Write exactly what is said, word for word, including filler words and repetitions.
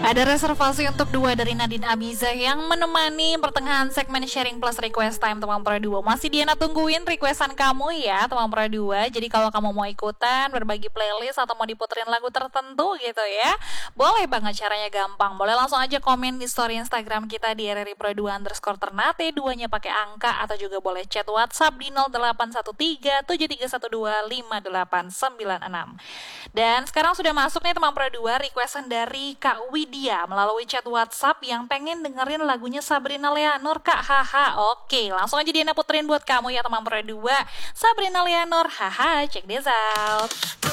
Ada reservasi untuk dua dari Nadine Amiza yang menemani pertengahan segmen sharing plus request time teman Pro dua. Masih Diana tungguin requestan kamu ya teman Pro dua. Jadi kalau kamu mau ikutan berbagi playlist atau mau diputerin lagu tertentu gitu ya, boleh banget, caranya gampang. Boleh langsung aja komen di story Instagram kita di R R I Pro dua underscore Ternate, duanya pakai angka, atau juga boleh chat WhatsApp di nol delapan satu tiga tujuh tiga satu dua lima delapan sembilan enam. Dan sekarang sudah masuk nih teman Pro dua requestan dari Kak Widya melalui chat WhatsApp yang pengen dengerin lagunya Sabrina Leanur, Kak. Haha. Oke, langsung aja Diana puterin buat kamu ya teman Pro dua. Sabrina Leanur, haha, check this out.